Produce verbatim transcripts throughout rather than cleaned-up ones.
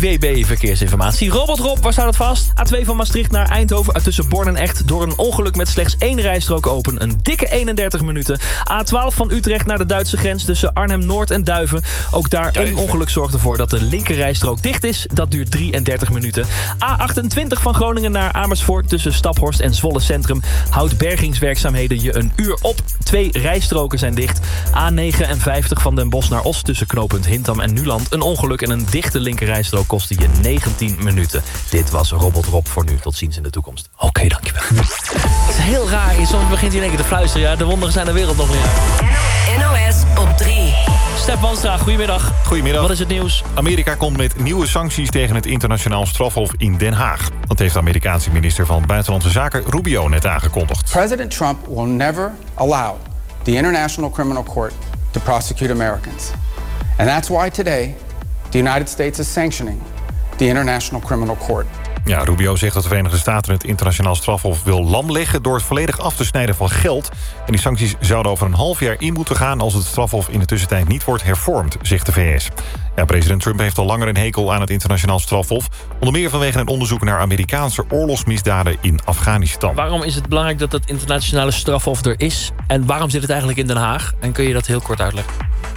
W B Verkeersinformatie. Robot Rob, waar staat het vast? A twee van Maastricht naar Eindhoven tussen Born en Echt. Door een ongeluk met slechts één rijstrook open. Een dikke eenendertig minuten. A twaalf van Utrecht naar de Duitse grens tussen Arnhem-Noord en Duiven. Ook daar één ongeluk zorgt ervoor dat de linker rijstrook dicht is. Dat duurt drieëndertig minuten. A achtentwintig van Groningen naar Amersfoort tussen Staphorst en Zwolle Centrum. Houdt bergingswerkzaamheden je een uur op. Twee rijstroken zijn dicht. A negenenvijftig van Den Bosch naar Os tussen knooppunt Hintam en Nuland. Een ongeluk en een dichte linkerrijstrook kostte je negentien minuten. Dit was Robot Rob voor nu. Tot ziens in de toekomst. Oké, okay, dankjewel. Het is heel raar. Soms begint hij in één keer te fluisteren. Ja, de wonderen zijn de wereld nog niet. N O S op drie. Stef Banstra, goedemiddag. Goedemiddag. Wat is het nieuws? Amerika komt met nieuwe sancties tegen het internationaal strafhof in Den Haag. Dat heeft de Amerikaanse minister van Buitenlandse Zaken Rubio net aangekondigd. President Trump will never allow the International Criminal Court to prosecute Americans. And that's why today the United States is sanctioning the International Criminal Court. Ja, Rubio zegt dat de Verenigde Staten het internationaal strafhof wil lamleggen door het volledig af te snijden van geld. En die sancties zouden over een half jaar in moeten gaan als het strafhof in de tussentijd niet wordt hervormd, zegt de V S. Ja, president Trump heeft al langer een hekel aan het internationaal strafhof. Onder meer vanwege een onderzoek naar Amerikaanse oorlogsmisdaden in Afghanistan. Waarom is het belangrijk dat het internationale strafhof er is? En waarom zit het eigenlijk in Den Haag? En kun je dat heel kort uitleggen?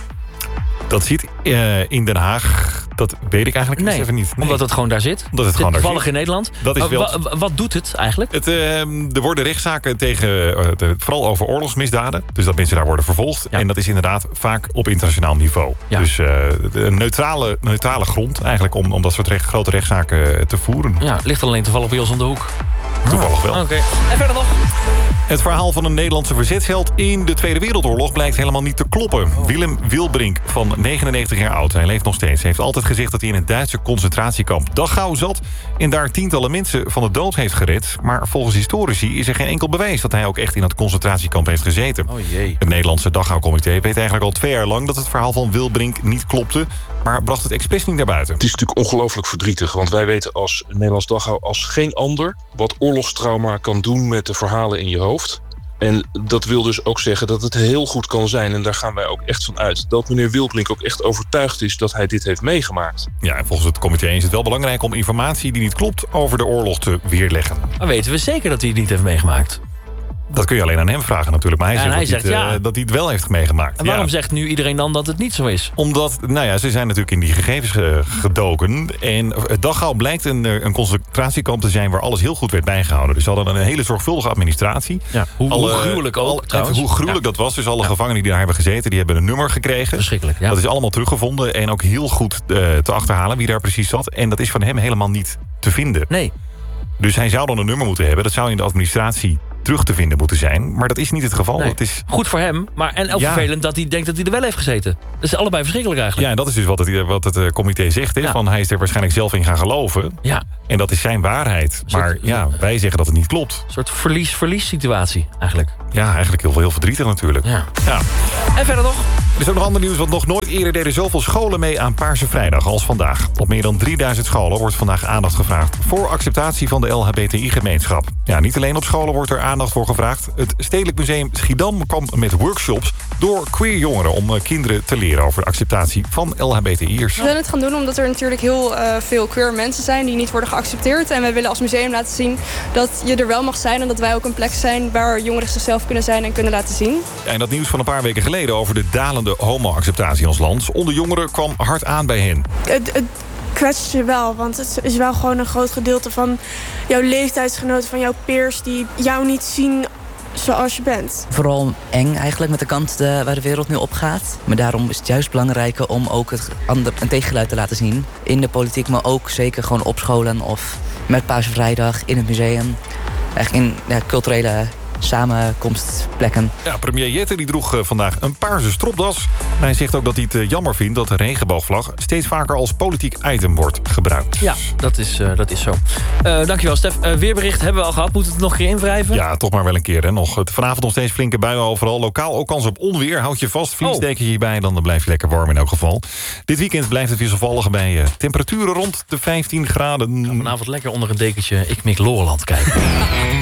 Dat zit uh, in Den Haag. Dat weet ik eigenlijk nee, even niet. Nee. Omdat het gewoon daar zit? Omdat het gewoon daar toevallig zit. in Nederland? Dat is wel... uh, wat doet het eigenlijk? Het, uh, er worden rechtszaken tegen, uh, de, vooral over oorlogsmisdaden. Dus dat mensen daar worden vervolgd. Ja. En dat is inderdaad vaak op internationaal niveau. Ja. Dus uh, een neutrale, neutrale grond eigenlijk om, om dat soort recht, grote rechtszaken te voeren. Ja, het ligt alleen toevallig bij ons om de hoek. Toevallig wel. Oké. Okay. En verder nog? Het verhaal van een Nederlandse verzetsheld in de Tweede Wereldoorlog blijkt helemaal niet te kloppen. Oh. Willem Wilbrink, van negenennegentig jaar oud, hij leeft nog steeds, heeft altijd gezegd dat hij in het Duitse concentratiekamp Dachau zat en daar tientallen mensen van de dood heeft gered. Maar volgens historici is er geen enkel bewijs dat hij ook echt in het concentratiekamp heeft gezeten. Oh jee. Het Nederlandse Dachau-comité weet eigenlijk al twee jaar lang dat het verhaal van Wilbrink niet klopte, maar bracht het expres niet naar buiten. Het is natuurlijk ongelooflijk verdrietig, want wij weten als Nederlands Dachau als geen ander wat oorlogstrauma kan doen met de verhalen in je hoofd. En dat wil dus ook zeggen dat het heel goed kan zijn, en daar gaan wij ook echt van uit, dat meneer Wilbrink ook echt overtuigd is dat hij dit heeft meegemaakt. Ja, en volgens het comité is het wel belangrijk om informatie die niet klopt over de oorlog te weerleggen. Maar weten we zeker dat hij het niet heeft meegemaakt? Dat kun je alleen aan hem vragen natuurlijk. Maar hij ja, zegt, hij dat, zegt hij het, ja. uh, dat hij het wel heeft meegemaakt. En waarom ja. zegt nu iedereen dan dat het niet zo is? Omdat, nou ja, ze zijn natuurlijk in die gegevens uh, gedoken. En Dachau blijkt een, een concentratiekamp te zijn waar alles heel goed werd bijgehouden. Dus ze hadden een hele zorgvuldige administratie. Ja, hoe, alle, hoe gruwelijk ook al, Hoe gruwelijk ja. dat was. Dus alle ja. gevangenen die daar hebben gezeten, die hebben een nummer gekregen. Verschrikkelijk, ja. Dat is allemaal teruggevonden en ook heel goed uh, te achterhalen wie daar precies zat. En dat is van hem helemaal niet te vinden. Nee. Dus hij zou dan een nummer moeten hebben. Dat zou in de administratie terug te vinden moeten zijn. Maar dat is niet het geval. Nee. Het is... Goed voor hem, maar en ook ja. vervelend dat hij denkt dat hij er wel heeft gezeten. Dat is allebei verschrikkelijk eigenlijk. Ja, en dat is dus wat het, wat het uh, comité zegt. Hè? Ja. Van, hij is er waarschijnlijk zelf in gaan geloven. Ja. En dat is zijn waarheid. Soort, maar ja, wij zeggen dat het niet klopt. Een soort verlies-verlies situatie eigenlijk. Ja, eigenlijk heel, heel verdrietig natuurlijk. Ja. Ja. En verder nog? Er is ook nog ander nieuws, want nog nooit eerder deden zoveel scholen mee aan Paarse Vrijdag als vandaag. Op meer dan drieduizend scholen wordt vandaag aandacht gevraagd voor acceptatie van de L H B T I-gemeenschap. Ja, niet alleen op scholen wordt er aandacht voor gevraagd. Het Stedelijk Museum Schiedam kwam met workshops door queer jongeren om kinderen te leren over de acceptatie van L H B T I'ers. We willen het gaan doen omdat er natuurlijk heel uh, veel queer mensen zijn die niet worden geaccepteerd. En we willen als museum laten zien dat je er wel mag zijn en dat wij ook een plek zijn waar jongeren zichzelf kunnen zijn en kunnen laten zien. Ja, en dat nieuws van een paar weken geleden over de dalende homo-acceptatie in ons land onder jongeren kwam hard aan bij hen. Het, het kwetst je wel, want het is wel gewoon een groot gedeelte van jouw leeftijdsgenoten, van jouw peers die jou niet zien zoals je bent. Vooral eng eigenlijk met de kant de, waar de wereld nu op gaat. Maar daarom is het juist belangrijker om ook het ander, een tegengeluid te laten zien. In de politiek, maar ook zeker gewoon op scholen of met Paarse Vrijdag in het museum. Eigenlijk in ja, culturele samenkomstplekken. Ja, premier Jette die droeg uh, vandaag een paarse stropdas. En hij zegt ook dat hij het uh, jammer vindt dat de regenboogvlag steeds vaker als politiek item wordt gebruikt. Ja, dat is, uh, dat is zo. Uh, dankjewel, Stef. Uh, weerbericht hebben we al gehad. Moet het nog een keer invrijven? Ja, toch maar wel een keer. Hè. Nog het, vanavond nog steeds flinke buien overal. Lokaal ook kans op onweer. Houd je vast, vriendsteken je hierbij. Dan blijf je lekker warm in elk geval. Dit weekend blijft het wisselvallig bij uh, temperaturen rond de vijftien graden. Ja, vanavond lekker onder een dekentje Ik Mik Loreland kijken.